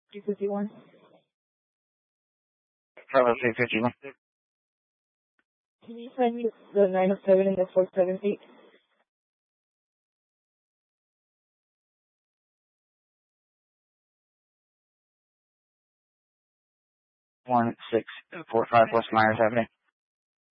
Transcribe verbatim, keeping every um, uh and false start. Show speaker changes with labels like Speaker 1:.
Speaker 1: three fifty-one.
Speaker 2: Bravo three fifty-one.
Speaker 1: Can you find me the nine oh seven and the four seventy?
Speaker 2: one six four five West Myers Avenue.